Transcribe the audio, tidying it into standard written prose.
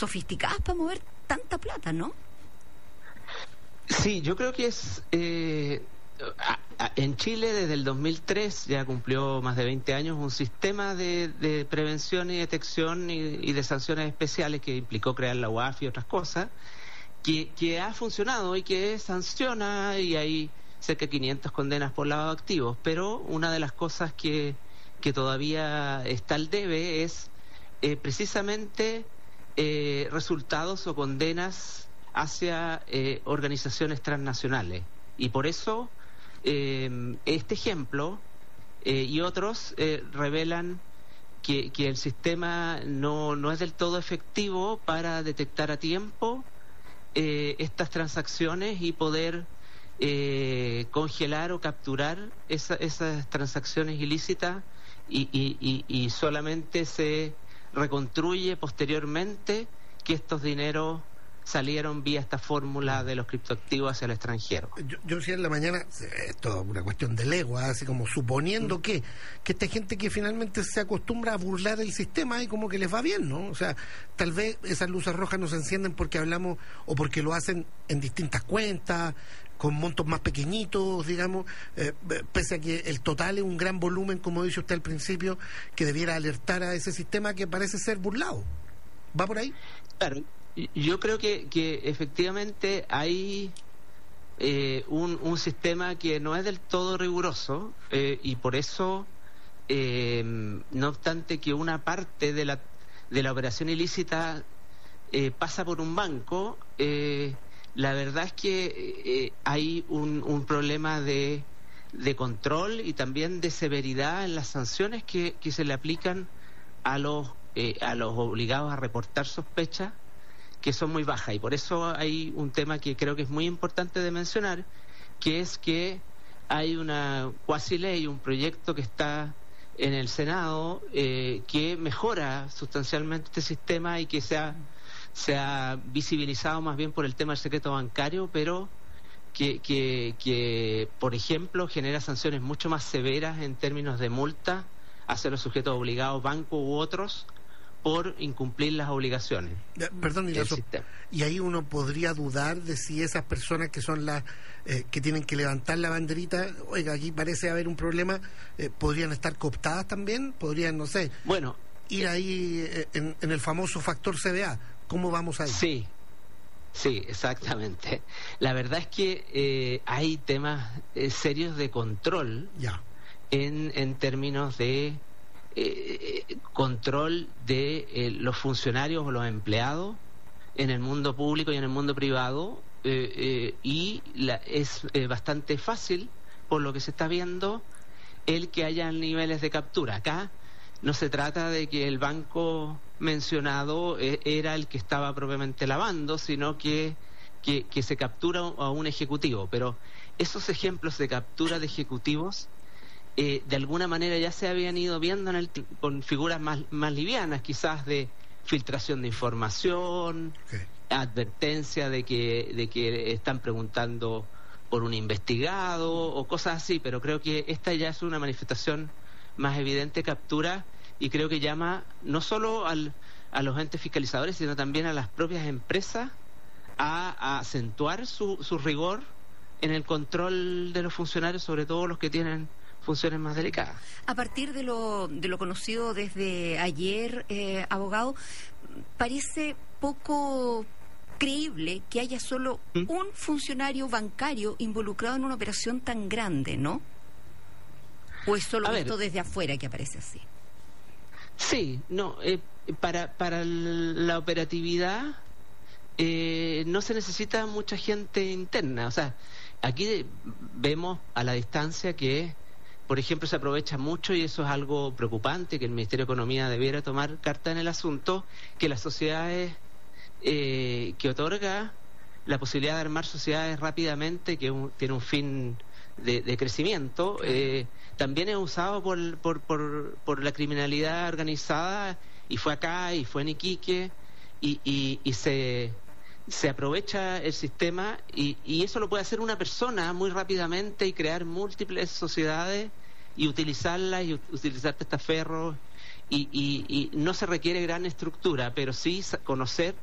sofisticadas para mover tanta plata, ¿no? Sí, yo creo que es... en Chile desde el 2003, ya cumplió más de 20 años, un sistema de prevención y detección y de sanciones especiales que implicó crear la UAF y otras cosas, que ha funcionado y que sanciona, y hay cerca de 500 condenas por lavado de activos, pero una de las cosas que todavía está al debe es precisamente resultados o condenas hacia organizaciones transnacionales. Y por eso este ejemplo y otros revelan que el sistema no es del todo efectivo para detectar a tiempo estas transacciones y poder congelar o capturar esas transacciones ilícitas, y solamente se reconstruye posteriormente que estos dineros salieron vía esta fórmula de los criptoactivos hacia el extranjero. Yo decía en la mañana, esto es una cuestión de legua, así como suponiendo que esta gente que finalmente se acostumbra a burlar el sistema y como que les va bien, ¿no? O sea, tal vez esas luces rojas no se encienden porque hablamos o porque lo hacen en distintas cuentas, con montos más pequeñitos, digamos, pese a que el total es un gran volumen, como dice usted al principio, que debiera alertar a ese sistema que parece ser burlado. ¿Va por ahí? Claro. Yo creo que efectivamente hay un sistema que no es del todo riguroso, y por eso, no obstante que una parte de la operación ilícita pasa por un banco, la verdad es que hay un problema de control y también de severidad en las sanciones que se le aplican a los obligados a reportar sospechas, que son muy bajas, y por eso hay un tema que creo que es muy importante de mencionar, que es que hay una cuasi ley, un proyecto que está en el Senado que mejora sustancialmente este sistema y que se ha visibilizado más bien por el tema del secreto bancario, pero que por ejemplo genera sanciones mucho más severas en términos de multa hacia los sujetos obligados, bancos u otros, por incumplir las obligaciones. Perdón, y ahí uno podría dudar de si esas personas que son las que tienen que levantar la banderita, oiga, aquí parece haber un problema, podrían estar cooptadas también, podrían, no sé, bueno, ir ahí en el famoso factor CBA. ¿Cómo vamos ahí? Sí, exactamente. La verdad es que hay temas serios de control en términos de control de los funcionarios o los empleados en el mundo público y en el mundo privado, y es bastante fácil, por lo que se está viendo, el que haya niveles de captura. Acá no se trata de que el banco mencionado era el que estaba propiamente lavando, sino que se captura a un ejecutivo, pero esos ejemplos de captura de ejecutivos de alguna manera ya se habían ido viendo con figuras más livianas, quizás de filtración de información, advertencia de que están preguntando por un investigado o cosas así, pero creo que esta ya es una manifestación más evidente de captura, y creo que llama no solo a los entes fiscalizadores, sino también a las propias empresas a acentuar su rigor en el control de los funcionarios, sobre todo los que tienen funciones más delicadas. A partir de lo conocido desde ayer, abogado, parece poco creíble que haya solo un funcionario bancario involucrado en una operación tan grande, ¿no? ¿O es solo visto desde afuera que aparece así? Sí, no, para la operatividad no se necesita mucha gente interna. O sea, aquí vemos a la distancia que, por ejemplo, se aprovecha mucho, y eso es algo preocupante, que el Ministerio de Economía debiera tomar carta en el asunto, que las sociedades que otorga la posibilidad de armar sociedades rápidamente, que tiene un fin de crecimiento, también es usado por la criminalidad organizada, y fue acá, y fue en Iquique, y se aprovecha el sistema, y eso lo puede hacer una persona muy rápidamente y crear múltiples sociedades y utilizarlas y utilizar testaferros, y no se requiere gran estructura, pero sí conocer